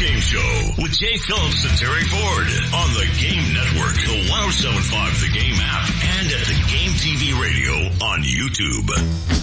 Post-game show with Jay Phillips and Terry Ford on the Game Network, the 107.5 The Game app, and at the Game TV radio on YouTube.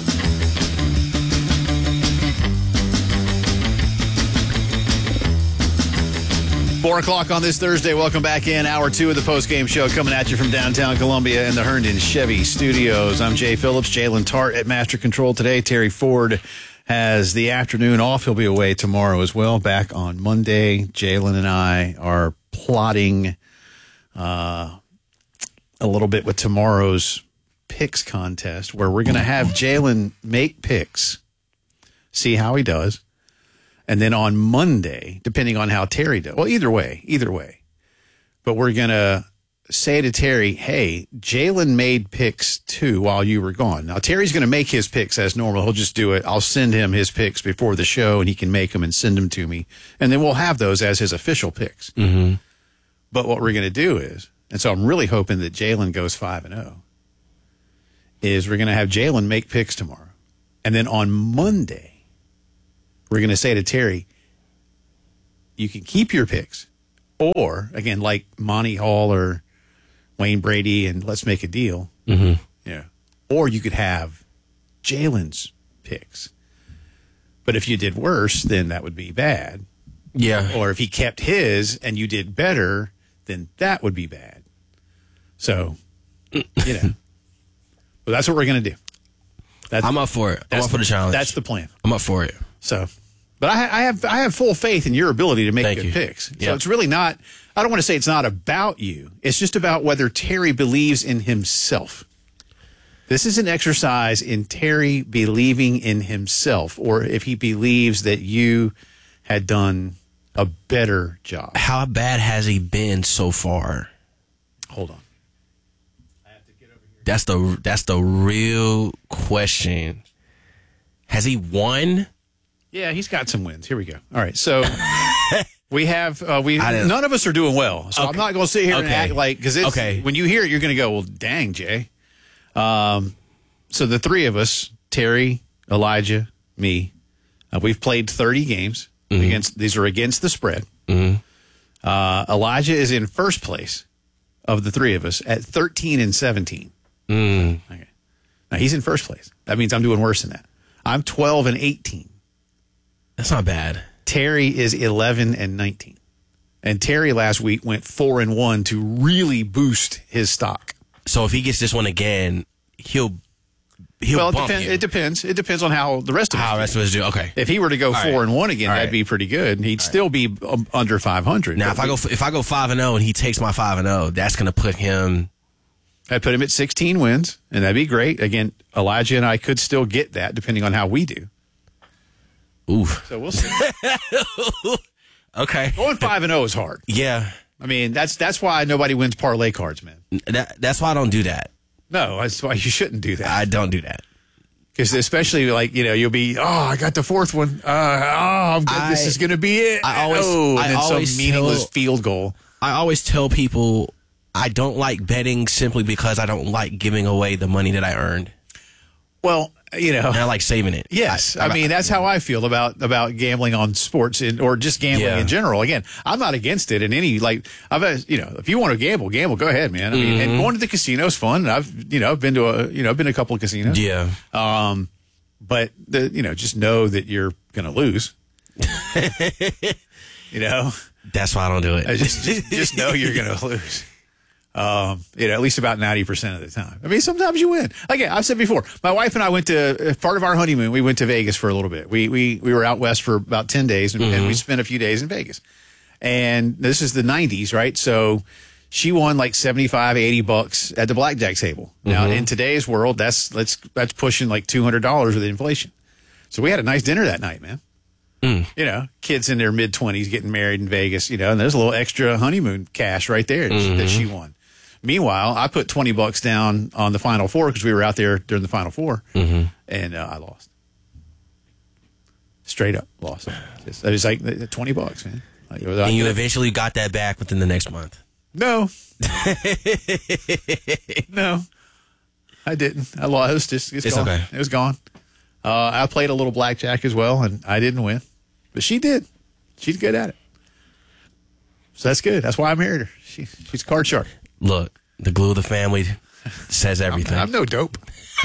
4 o'clock on this Thursday. Welcome back in. Hour 2 of the post-game show coming at you from downtown Columbia in the Herndon Chevy Studios. I'm Jay Phillips. Jalen Tart at Master Control today. Terry Ford has the afternoon off. He'll be away tomorrow as well. Back on Monday. Jalen and I are plotting a little bit with tomorrow's picks contest, where we're going to have Jalen make picks, see how he does. And then on Monday, depending on how Terry does, well, either way. But we're going to say to Terry, hey, Jalen made picks too while you were gone. Now, Terry's going to make his picks as normal. He'll just do it. I'll send him his picks before the show, and he can make them and send them to me. And then we'll have those as his official picks. Mm-hmm. But what we're going to do is, and so I'm really hoping that Jalen goes 5-0, is we're going to have Jalen make picks tomorrow. And then on Monday, we're going to say to Terry, you can keep your picks. Or, again, like Monty Hall or Wayne Brady and let's make a deal. Mm-hmm. Yeah. Or you could have Jalen's picks. But if you did worse, then that would be bad. Yeah. Or if he kept his and you did better, then that would be bad. So, you know. Well, that's what we're going to do. I'm up for it. I'm up for the challenge. That's the plan. I'm up for it. So, but I have full faith in your ability to make good picks. So it's really not, I don't want to say it's not about you. It's just about whether Terry believes in himself. This is an exercise in Terry believing in himself, or if he believes that you had done a better job. How bad has he been so far? Hold on. That's the real question. Has he won? Yeah, he's got some wins. Here we go. All right, so we have none of us are doing well. So okay. I'm not going to sit here and act like, because when you hear it, you're going to go, well, dang, Jay. So the three of us, Terry, Elijah, me, we've played 30 games. Mm-hmm. These are against the spread. Mm-hmm. Elijah is in first place of the three of us at 13-17. Mm. Okay. Now he's in first place. That means I'm doing worse than that. I'm 12-18. That's not bad. Terry is 11-19. And Terry last week went 4-1 to really boost his stock. So if he gets this one again, he'll bump you. It depends. It depends on how the rest of us do. Okay. If he were to go 4-1 again, that'd be pretty good. He'd still be under 500. Now, if I go 5-0 and he takes my 5-0, that's going to put him. I'd put him at 16 wins, and that'd be great. Again, Elijah and I could still get that depending on how we do. Ooh. So we'll see. Okay. Going 5-0 is hard. Yeah. I mean, that's why nobody wins parlay cards, man. That's why I don't do that. No, that's why you shouldn't do that. I don't do that. Because especially, like, you'll be, I got the fourth one. I'm good. This is going to be it. And then some meaningless field goal. I always tell people I don't like betting simply because I don't like giving away the money that I earned. Well, and I like saving it. Yes. I mean, that's how I feel about gambling on sports or just gambling in general. Again, I'm not against it in any, if you want to gamble, go ahead, man. I mean, and going to the casino is fun. I've been to a couple of casinos. Yeah. But just know that you're going to lose. That's why I don't do it. Just know you're going to lose. At least about 90% of the time. I mean, sometimes you win. Again, I've said before, my wife and I went to, part of our honeymoon, we went to Vegas for a little bit. We were out west for about 10 days, and we spent a few days in Vegas. And this is the 90s, right? So she won like $75, $80 at the blackjack table. Now, in today's world, that's pushing like $200 with inflation. So we had a nice dinner that night, man. Kids in their mid-20s getting married in Vegas, and there's a little extra honeymoon cash right there that she won. Meanwhile, I put $20 down on the Final Four because we were out there during the Final Four, and I lost. Straight up lost. It was like $20, man. And you eventually got that back within the next month? No. No. I didn't. I lost. It's gone. Okay. It was gone. I played a little blackjack as well, and I didn't win. But she did. She's good at it. So that's good. That's why I married her. She's a card shark. Look, the glue of the family says everything. I'm no dope.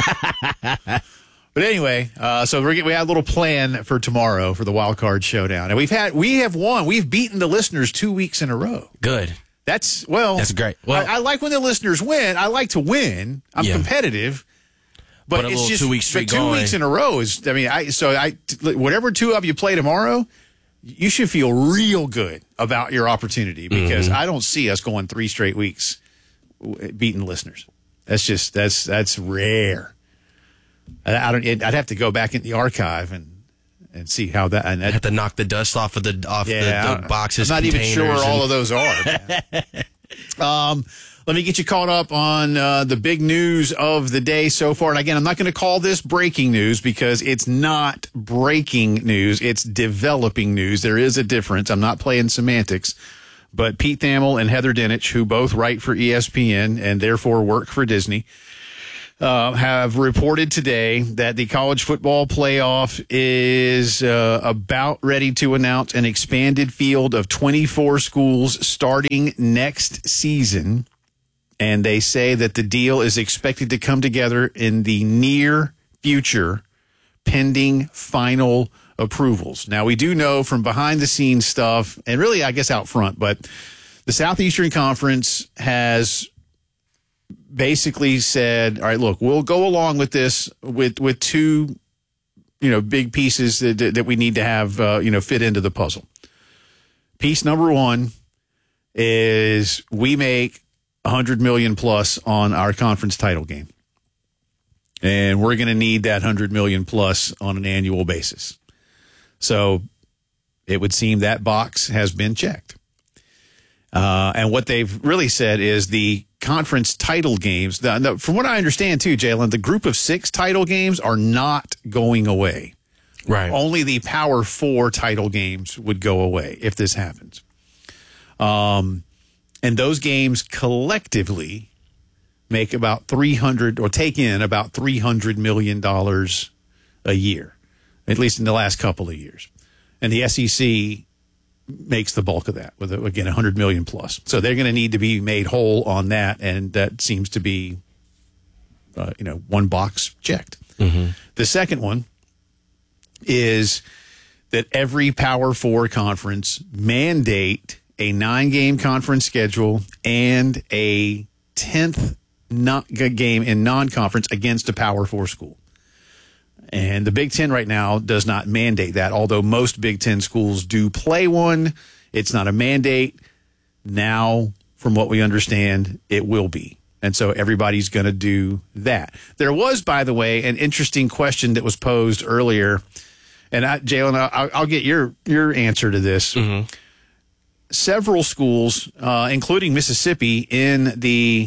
But anyway, so we had a little plan for tomorrow for the Wild Card Showdown, and we have won. We've beaten the listeners 2 weeks in a row. Good. That's great. Well, I like when the listeners win. I like to win. I'm competitive. But it's just 2 week streak 2 weeks in a row is. I mean, whatever two of you play tomorrow, you should feel real good about your opportunity because I don't see us going 3 straight weeks beating listeners. That's rare. I'd have to go back in the archive and see how that. And I have to knock the dust off of the boxes. I'm not even sure where all of those are. Let me get you caught up on the big news of the day so far. And again, I'm not going to call this breaking news because it's not breaking news. It's developing news. There is a difference. I'm not playing semantics. But Pete Thamel and Heather Dinich, who both write for ESPN and therefore work for Disney, have reported today that the college football playoff is about ready to announce an expanded field of 24 schools starting next season. And they say that the deal is expected to come together in the near future, pending final approvals. Now, we do know from behind-the-scenes stuff, and really, I guess, out front, but the Southeastern Conference has basically said, all right, look, we'll go along with this with two, big pieces that we need to have, fit into the puzzle. Piece number one is we make $100 million plus on our conference title game. And we're going to need that $100 million plus on an annual basis. So it would seem that box has been checked. And what they've really said is the conference title games, from what I understand too, Jalen, the group of 6 title games are not going away. Right. Only the Power 4 title games would go away if this happens. And those games collectively make about take in about $300 million a year, at least in the last couple of years. And the SEC makes the bulk of that with, again, $100 million plus. So they're going to need to be made whole on that. And that seems to be, one box checked. Mm-hmm. The second one is that every Power 4 conference mandate a 9-game conference schedule and a 10th game in non-conference against a Power 4 school. And the Big Ten right now does not mandate that, although most Big Ten schools do play one. It's not a mandate. Now, from what we understand, it will be. And so everybody's going to do that. There was, by the way, an interesting question that was posed earlier. And Jalen, I'll get your answer to this. Mm-hmm. Several schools, including Mississippi in the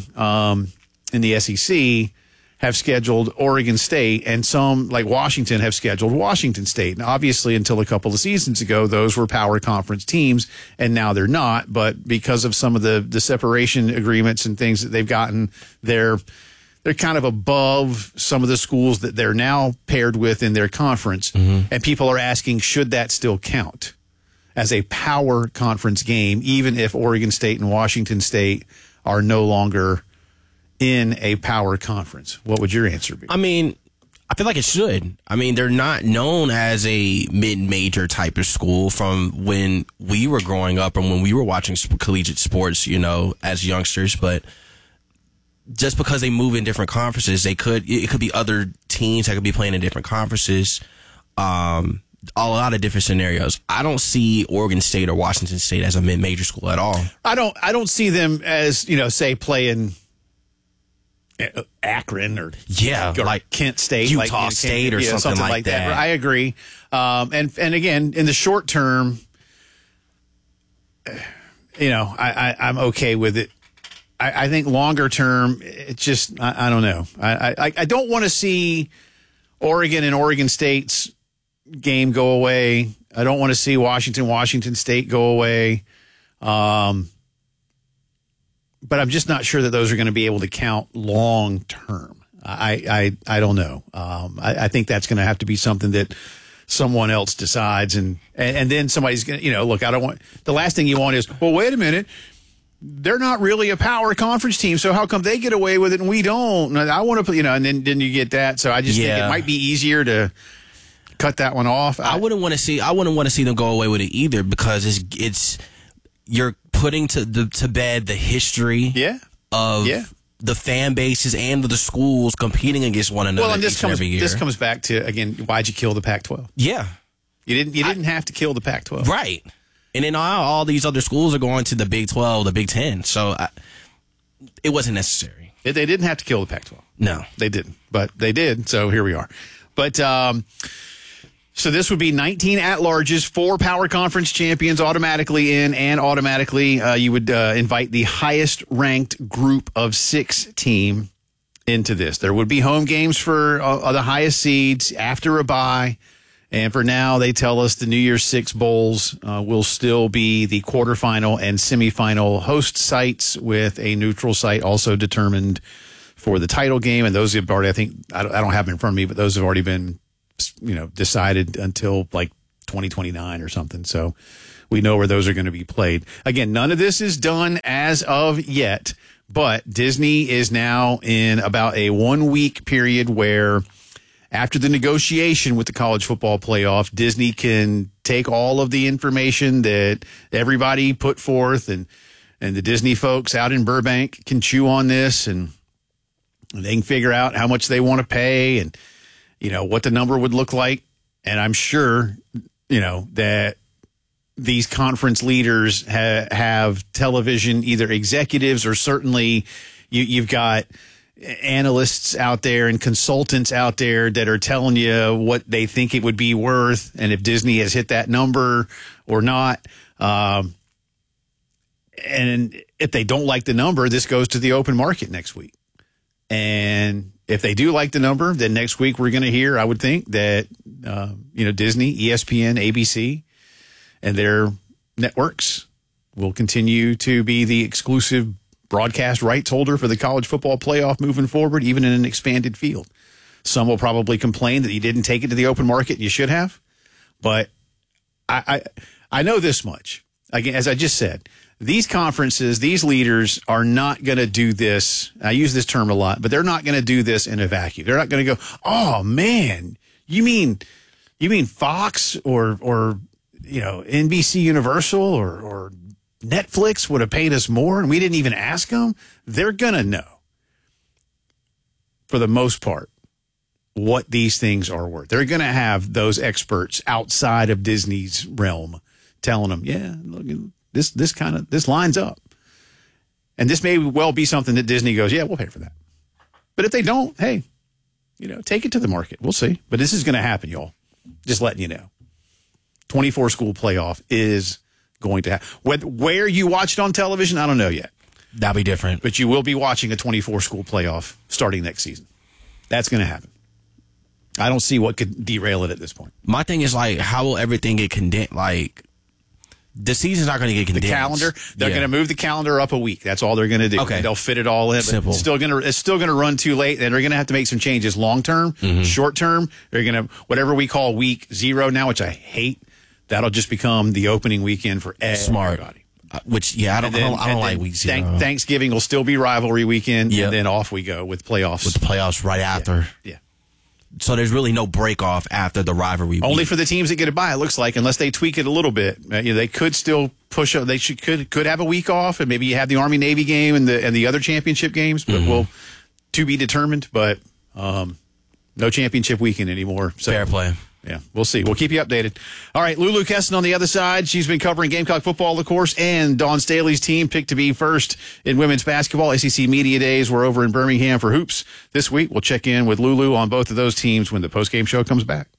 SEC, have scheduled Oregon State, and some, like Washington, have scheduled Washington State. And obviously, until a couple of seasons ago, those were power conference teams, and now they're not. But because of some of the separation agreements and things that they've gotten, they're kind of above some of the schools that they're now paired with in their conference. Mm-hmm. And people are asking, should that still count as a power conference game, even if Oregon State and Washington State are no longer in a power conference? What would your answer be? I mean, I feel like it should. I mean, they're not known as a mid-major type of school from when we were growing up and when we were watching collegiate sports, as youngsters. But just because they move in different conferences, it could be other teams that could be playing in different conferences. A lot of different scenarios. I don't see Oregon State or Washington State as a mid-major school at all. I don't see them as, say, playing Akron or like Kent State, Utah State or something like that. I agree. And again, in the short term, I'm okay with it. I think longer term, it's just I don't know. I don't want to see Oregon and Oregon State's game go away. I don't want to see Washington State go away. But I'm just not sure that those are going to be able to count long term. I don't know. I think that's going to have to be something that someone else decides, and then somebody's going to, look, I don't want, the last thing you want is, well, wait a minute, they're not really a power conference team, so how come they get away with it and we don't? And I want to, and then you get that. So I just think it might be easier to cut that one off. I wouldn't want to see them go away with it either, because it's you're putting to bed the history of the fan bases and the schools competing against one another. Well, and every year. This comes back to, again, why'd you kill the Pac-12? Yeah, you didn't have to kill the Pac-12, right? And then all these other schools are going to the Big 12, the Big 10. So it wasn't necessary. They didn't have to kill the Pac-12. No, they didn't, but they did. So here we are. But so this would be 19 at-larges, 4 power conference champions automatically in, and automatically you would invite the highest-ranked group of 6 team into this. There would be home games for the highest seeds after a bye. And for now, they tell us the New Year's Six Bowls will still be the quarterfinal and semifinal host sites, with a neutral site also determined for the title game. And those have already, I think, I don't have them in front of me, but those have already been, decided until like 2029 or something. So we know where those are going to be played. Again, none of this is done as of yet, but Disney is now in about a 1-week period where, after the negotiation with the college football playoff, Disney can take all of the information that everybody put forth, and the Disney folks out in Burbank can chew on this, and they can figure out how much they want to pay and, what the number would look like. And I'm sure, that these conference leaders have television, either executives or certainly you've got analysts out there and consultants out there that are telling you what they think it would be worth, and if Disney has hit that number or not. And if they don't like the number, this goes to the open market next week. And if they do like the number, then next week we're going to hear, I would think, that Disney, ESPN, ABC, and their networks will continue to be the exclusive broadcast rights holder for the college football playoff moving forward, even in an expanded field. Some will probably complain that you didn't take it to the open market and you should have. But I know this much. Again, as I just said, these conferences, these leaders are not going to do this. I use this term a lot, but they're not going to do this in a vacuum. They're not going to go, oh man, you mean Fox or NBC Universal or Netflix would have paid us more and we didn't even ask them? They're going to know, for the most part, what these things are worth. They're going to have those experts outside of Disney's realm telling them, yeah, look, this lines up. And this may well be something that Disney goes, yeah, we'll pay for that. But if they don't, hey, take it to the market. We'll see. But this is going to happen, y'all. Just letting you know. 24-school playoff is going to happen. Where you watch it on television, I don't know yet. That'll be different. But you will be watching a 24-school playoff starting next season. That's going to happen. I don't see what could derail it at this point. My thing is, how will everything get condensed? The season's not going to get condensed. The calendar, they're going to move the calendar up a week. That's all they're going to do. Okay. They'll fit it all in. Simple. It's still going to run too late, and they're going to have to make some changes long term, short term. They're going to, whatever we call week 0 now, which I hate, that'll just become the opening weekend for everybody. I don't like week 0. Thanksgiving will still be rivalry weekend, and then off we go with playoffs. With the playoffs right after. Yeah. So there's really no break off after the rivalry week. Only for the teams that get a bye, it looks like, unless they tweak it a little bit. They could still push up. They could have a week off, and maybe you have the Army-Navy game and the other championship games, but to be determined. But no championship weekend anymore. So, fair play. Yeah, we'll see. We'll keep you updated. All right, Lulu Keston on the other side. She's been covering Gamecock football, of course, and Dawn Staley's team picked to be first in women's basketball. ACC Media Days were over in Birmingham for hoops this week. We'll check in with Lulu on both of those teams when the postgame show comes back.